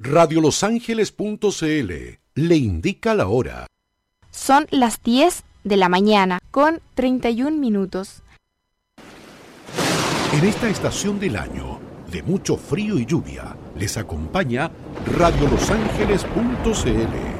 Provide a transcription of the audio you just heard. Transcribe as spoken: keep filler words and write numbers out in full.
radio los ángeles punto c l le indica la hora. Son las diez de la mañana con treinta y un minutos. En esta estación del año, de mucho frío y lluvia, les acompaña radio los ángeles punto c l.